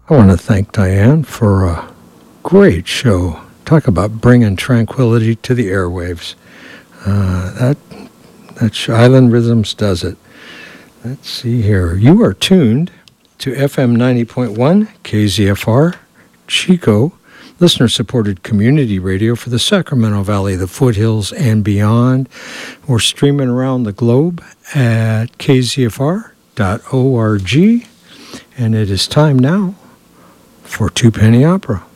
I want to thank Diane for a great show. Talk about bringing tranquility to the airwaves. Island Rhythms does it. Let's see here. You are tuned to FM 90.1 KZFR, Chico, listener-supported community radio for the Sacramento Valley, the foothills, and beyond. We're streaming around the globe at kzfr.org, and it is time now for Two Penny Opera.